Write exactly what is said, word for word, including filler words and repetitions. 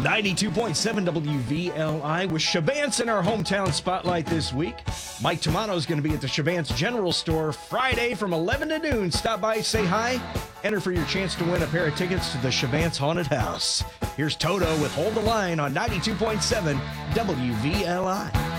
ninety-two point seven W V L I with Chavance in our hometown spotlight this week. Mike Tomato is going to be at the Chavance General Store Friday from eleven to noon. Stop by, say hi, enter for your chance to win a pair of tickets to the Chavance Haunted House. Here's Toto with Hold the Line on ninety-two point seven W V L I.